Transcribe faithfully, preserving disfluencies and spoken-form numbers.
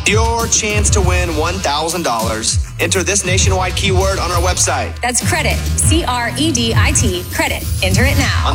Your chance to win one thousand dollars. Enter this nationwide keyword on our website. That's credit. C R E D I T. Credit. Enter it now.